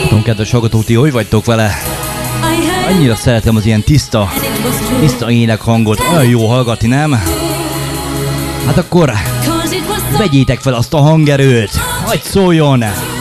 tudom, kedves hallgatók, ti hogy vagytok vele? Annyira szeretem az ilyen tiszta énekhangot, olyan jó hallgatni, nem? Hát akkor vegyétek fel azt a hangerőt, hadd szóljon!